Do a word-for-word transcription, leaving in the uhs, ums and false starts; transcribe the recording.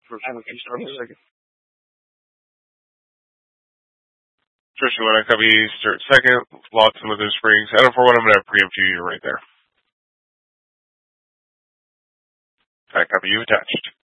For can start in a second. Tristan, when I copy start second, lots of those springs. I don't know for what I'm going to preempt you right there. I copy you attached.